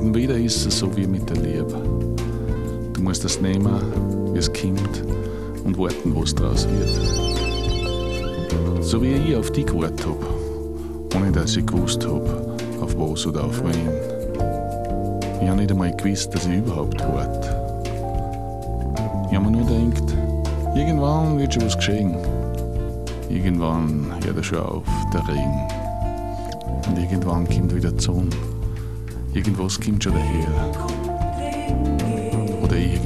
Und wieder ist es so wie mit der Liebe. Du musst es nehmen, wie es kommt, und warten, was draus wird. So wie ich auf dich gewartet habe, ohne dass ich gewusst habe, auf was oder auf wen. Ich habe nicht einmal gewusst, dass ich überhaupt warte. Ich habe mir nur gedacht, irgendwann wird schon was geschehen. Irgendwann hört er schon auf, der Regen. Und irgendwann kommt wieder die Sonne. Irgendwas kommt schon daher. Oder irgendwann